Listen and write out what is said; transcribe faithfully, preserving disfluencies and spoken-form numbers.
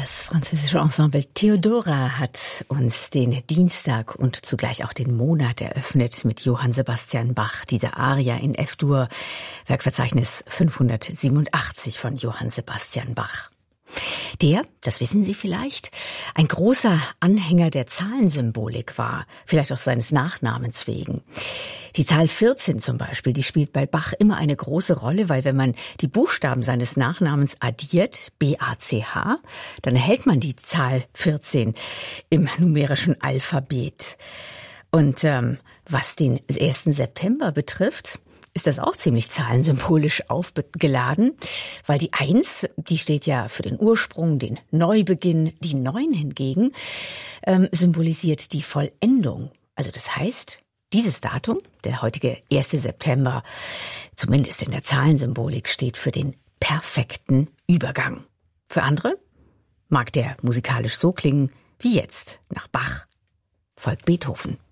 Das französische Ensemble Theodora hat uns den Dienstag und zugleich auch den Monat eröffnet mit Johann Sebastian Bach, dieser Aria in F-Dur, Werkverzeichnis fünfhundertsiebenundachtzig von Johann Sebastian Bach. Der, das wissen Sie vielleicht, ein großer Anhänger der Zahlensymbolik war, vielleicht auch seines Nachnamens wegen. Die Zahl vierzehn zum Beispiel, die spielt bei Bach immer eine große Rolle, weil wenn man die Buchstaben seines Nachnamens addiert, B A C H, dann erhält man die Zahl vierzehn im numerischen Alphabet. Und ähm, was den ersten September betrifft, ist das auch ziemlich zahlensymbolisch aufgeladen, weil die Eins, die steht ja für den Ursprung, den Neubeginn, die Neun hingegen ähm, symbolisiert die Vollendung. Also das heißt, dieses Datum, der heutige erste September, zumindest in der Zahlensymbolik, steht für den perfekten Übergang. Für andere mag der musikalisch so klingen wie jetzt. Nach Bach folgt Beethoven.